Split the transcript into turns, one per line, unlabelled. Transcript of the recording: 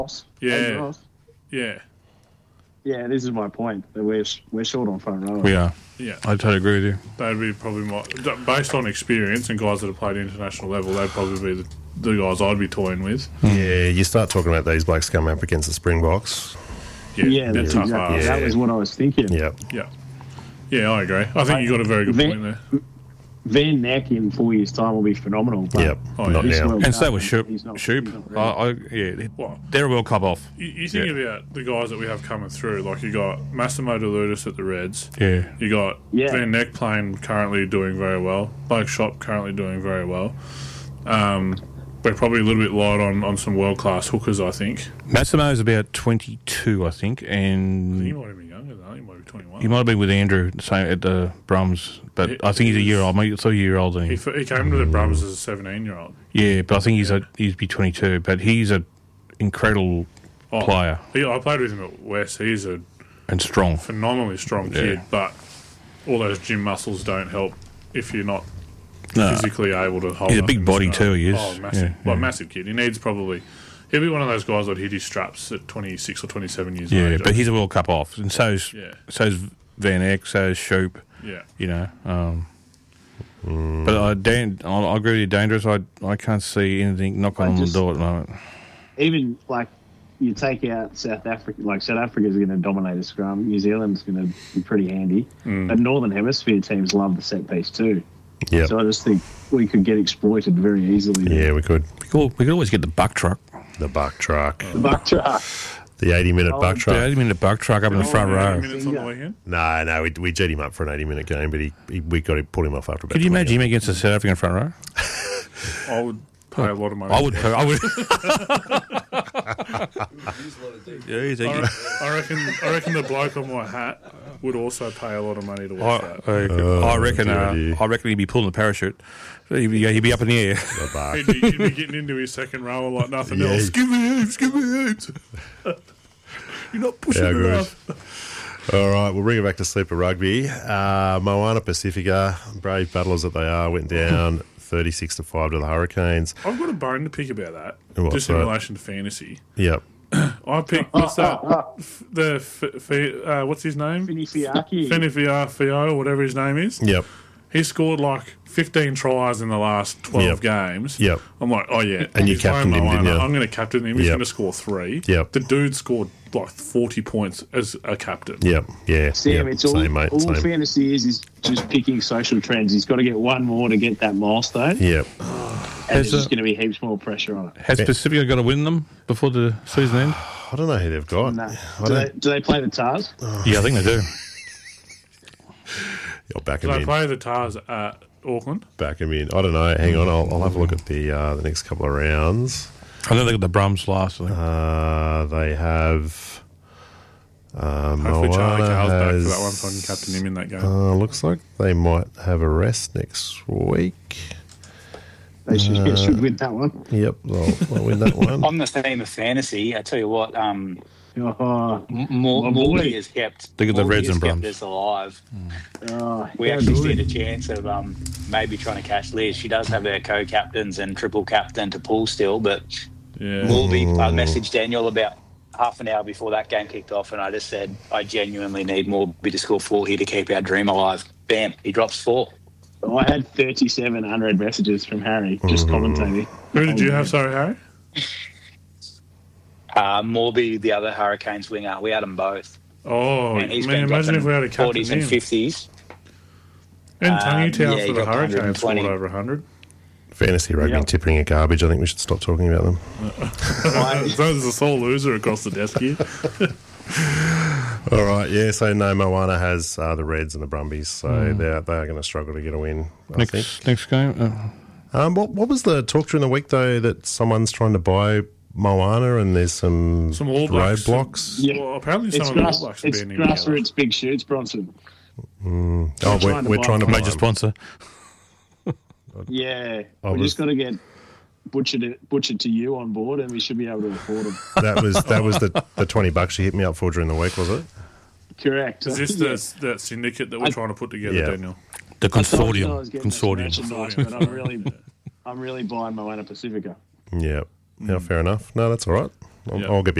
Yeah.
Yeah.
Yeah, this is my point. That we're short on front row.
We are.
Yeah.
I totally agree with you.
They'd be probably based on experience and guys that have played international level, they'd probably be the guys I'd be toying with.
Yeah, you start talking about these blokes coming up against the Springboks.
Yeah, that's
tough
exactly.
ass.
That was what I was thinking.
Yep.
Yeah, I agree. I think you got a very good point there.
Van Neck in 4 years' time will be phenomenal. But
Yep.
Oh,
Not
yeah.
now.
And so was Shoop.
he's not
Shoop.
ready.
They're a World Cup off.
You think about the guys that we have coming through, like you got Massimo Deludis at the Reds.
Yeah.
You got
Yeah.
Van Neck playing currently doing very well. Blake Shop currently doing very well. We're probably a little bit light on some world-class hookers, I think.
Massimo's about 22, I think,
He
and
might have been younger than that. He might be 21.
he might have been with Andrew at the Brums, but I think he's a year old. Maybe it's a year older than
He
him.
came to the Brums as a 17-year-old.
Yeah, but I think he's be 22. But he's an incredible player
I played with him at West. He's a
and strong.
phenomenally strong kid, but all those gym muscles don't help if you're not physically able to hold.
He's a
up
big
and
body
stuff.
too. He is.
Oh, massive,
Yeah.
massive kid. He needs probably. He'll be one of those guys that hit his straps at 26 or 27 years
Yeah,
old.
but he's a World Cup off, and so's Van Eyck, so's Shoop.
Yeah.
You know. But I agree with you, Dangerous. I can't see anything knocking on the door at the moment.
Even like you take out South Africa, like South Africa's going to dominate the scrum. New Zealand's going to be pretty handy. And Northern Hemisphere teams love the set piece too.
Yep.
So I just think we could get exploited very easily.
Yeah, we could.
We could always get the buck truck.
The buck truck.
The buck truck.
The 80-minute buck
The
truck.
80-minute buck truck up in the front row.
Minutes on the weekend.
No, we jet him up for an 80-minute game, but we got to pull him off after about
Could you
20
imagine him against the South African front row?
I would pay a lot of money.
I would. Yeah, he's
I reckon the bloke on my hat would also pay a lot of money to watch that.
I reckon.
good idea.
I reckon he'd be pulling the parachute. He'd be up in the air.
The buck.
He'd be getting into his second row like nothing
Yeah.
else. Give me heaps. You're not pushing
Yeah, good.
enough.
All right, we'll bring it back to Sleeper Rugby. Moana Pacifica, brave battlers that they are, went down 36-5 to the Hurricanes.
I've got a bone to pick about that,
What's
just in
that?
relation to fantasy.
Yep.
I picked what's that? What's his name?
Finifiaki.
Finifiafio, or whatever his name is.
Yep.
He scored like 15 tries in the last 12
Yep.
games.
Yep.
I'm like, oh yeah.
And you
he's playing
captained him, didn't
Moana.
you?
I'm going to captain him. He's
Yep.
going to score 3.
Yep.
The dude scored like 40 points as a captain.
Yep. Yeah.
Sam,
yep.
it's all,
Same, mate.
all
Same.
fantasy is just picking social trends. He's got to get one more to get that milestone,
Yep.
and there's just going to be heaps more pressure on it.
Has Pacifica got to win them before the season end?
I don't know who they've got.
No.
I
Do
don't.
they play the Tars?
Yeah, I think they do.
You'll back
Do
him
they
in.
play the Tars at Auckland?
Back him in. I don't know. Hang on. I'll have a look at the next couple of rounds.
I think they got the Brums last. I think.
They have.
Hopefully Charlie
Moana
Carl's back for
has,
that one so I can captain him in that game.
looks like they might have a rest next week.
They should win that one.
Yep, they'll win that one.
On the theme of fantasy, I tell you what,
Oh,
Morley has kept
Look at the Reds and
kept
Brums.
us alive.
oh,
We
how
actually
good.
stood a chance of maybe trying to catch Liz. She does have her co-captains and triple captain to pull still, but
Yeah.
Morley, I messaged Daniel about half an hour before that game kicked off, and I just said, I genuinely need Morley to score 4 here to keep our dream alive. Bam, he drops 4.
I had 37 unread messages from Harry just commentating.
Who did you have, sorry, Harry?
Morby, the other Hurricanes winger, we had them both.
Oh,
And he's
man,
been
imagine if we had a
dropping
captain
40s and
in.
50s.
And Tangy Town
yeah,
for
he
the
dropped
Hurricanes scored
120.
over 100.
Fantasy rugby and tipping are garbage. I think we should stop talking about them.
So there's a sole loser across the desk here.
All right, yeah. So no, Moana has the Reds and the Brumbies, so they are going to struggle to get a win. I think.
Next game.
What was the talk during the week though that someone's trying to buy Moana and there's some
All Blacks.
roadblocks?
Yeah.
Well, apparently
It's,
some of the All Blacks are
it's
banding together.
grassroots big shoots, Bronson.
Oh,
trying to
we're
buy
trying to
them.
buy
Major
them.
sponsor.
Yeah,
I
we
was-
just got to get butchered to you on board, and we should be able to afford them.
That was the $20 you hit me up for during the week, was it?
Correct.
Is this that syndicate that we're trying to put together,
Yeah.
Daniel?
The
I told you I
consortium.
was getting this merchandise, but I'm really buying Moana Pacifica.
Yeah. Yeah, fair enough. No, that's all right.
Yeah.
I'll get